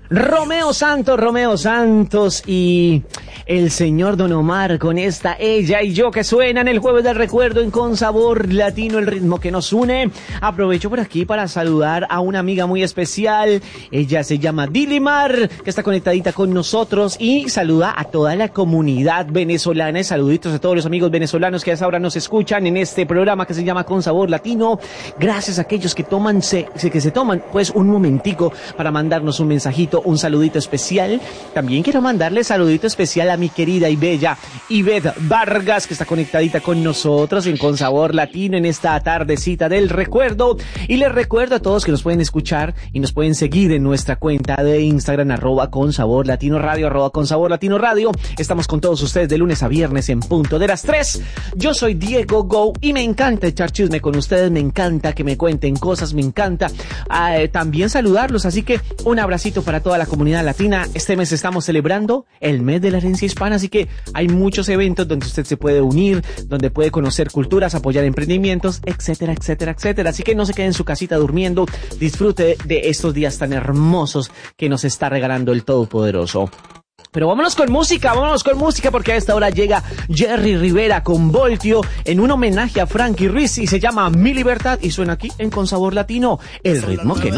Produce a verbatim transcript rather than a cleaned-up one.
Romeo Santos, Romeo Santos y el señor Don Omar con esta Ella y Yo que suenan el jueves del recuerdo en Con Sabor Latino, el ritmo que nos une. Aprovecho por aquí para saludar a una amiga muy especial. Ella se llama Dilimar, que está conectadita con nosotros, y saluda a toda la comunidad venezolana. Saluditos a todos los amigos venezolanos que a esa hora nos escuchan en este programa que se llama Con Sabor Latino. Gracias a aquellos que toman, se, que se toman pues un momentico para mandarnos un mensajito, un saludito especial. También quiero mandarle saludito especial a mi querida y bella Ivette Vargas, que está conectadita con nosotros en Con Sabor Latino en esta tardecita del recuerdo. Y les recuerdo a todos que nos pueden escuchar y nos pueden seguir en nuestra cuenta de Instagram, arroba Con Sabor Latino Radio, arroba Con Sabor Latino Radio. Estamos con todos ustedes de lunes a viernes en punto de las tres. Yo soy Diego Go y me encanta echar chisme con ustedes, me encanta que me cuenten cosas, me encanta eh, también saludarlos, así que un abracito para toda la comunidad latina. Este mes estamos celebrando el mes de la herencia hispana, así que hay muchos eventos donde usted se puede unir, donde puede conocer culturas, apoyar emprendimientos, etcétera, etcétera, etcétera. Así que no se quede en su casita durmiendo, disfrute de estos días tan hermosos que nos está regalando el Todopoderoso. Pero vámonos con música, vámonos con música, porque a esta hora llega Jerry Rivera con Voltio en un homenaje a Frankie Ruiz y se llama Mi Libertad y suena aquí en Con Sabor Latino, el ritmo que no